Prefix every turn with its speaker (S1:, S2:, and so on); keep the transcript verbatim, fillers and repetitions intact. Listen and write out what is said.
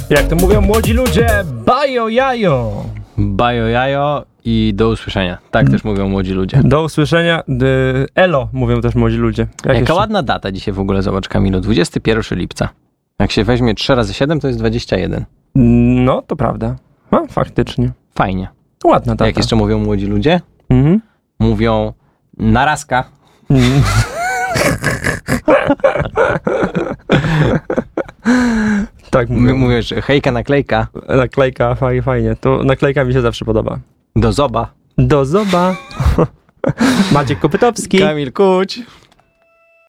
S1: Jak to mówią młodzi ludzie, bajo jajo.
S2: Bajo jajo i do usłyszenia. Tak też mówią młodzi ludzie.
S1: Do usłyszenia. D- elo mówią też młodzi ludzie. Jak
S2: Jaka
S1: jeszcze?
S2: ładna data dzisiaj w ogóle, zobacz Kamilu. dwudziestego pierwszego lipca. Jak się weźmie trzy razy siedem, to jest dwadzieścia jeden.
S1: No, to prawda. No, faktycznie.
S2: Fajnie.
S1: Ładna data.
S2: Jak jeszcze mówią młodzi ludzie?
S1: Mhm.
S2: Mówią narazka.
S1: Mm. Tak
S2: My
S1: mówią.
S2: mówisz hejka, naklejka.
S1: Naklejka, fajnie, fajnie. To naklejka mi się zawsze podoba.
S2: Do zoba.
S1: Do zoba. Maciek Kopytowski.
S2: Kamil Kuć.